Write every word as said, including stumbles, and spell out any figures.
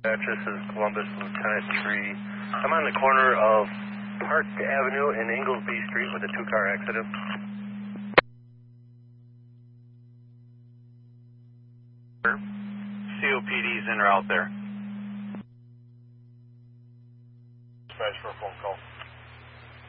This is Columbus, Lieutenant three. I'm on the corner of Park Avenue and Inglesby Street with a two-car accident. C O P D's in or out there? Dispatch for a phone call.